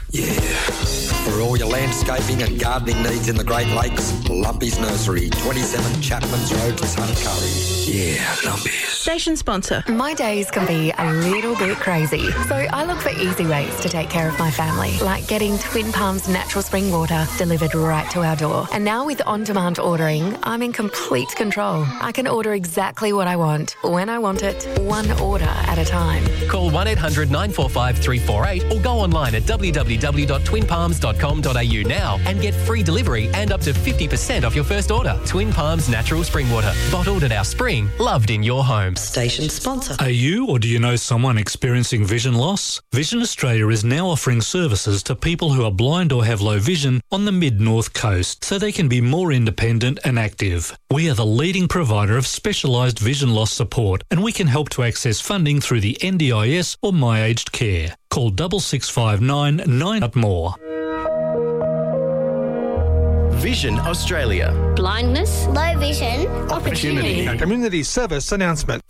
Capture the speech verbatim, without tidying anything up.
Yeah. For all your landscaping and gardening needs in the Great Lakes, Lumpy's Nursery, twenty-seven Chapman's Road, Tuncurry. Yeah, Lumpy's. Station sponsor. My days can be a little bit crazy, so I look for easy ways to take care of my family, like getting Twin Palms natural spring water delivered right to our door. And now with on-demand ordering, I'm in complete control. I can order exactly what I want, when I want it, one order at a time. Call one eight hundred nine four five three four eight or go online at w w w dot twin palms dot com dot a u now and get free delivery and up to fifty percent off your first order. Twin Palms natural spring water, bottled at our spring, loved in your home. Station sponsor. Are you or do you know someone experiencing vision loss? Vision Australia is now offering services to people who are blind or have low vision on the mid-north coast so they can be more independent and active. We are the leading provider of specialised vision loss support and we can help to access funding through the N D I S or My Aged Care. Call six six five nine nine up more. Vision Australia. Blindness, low vision, opportunity. A community service announcement.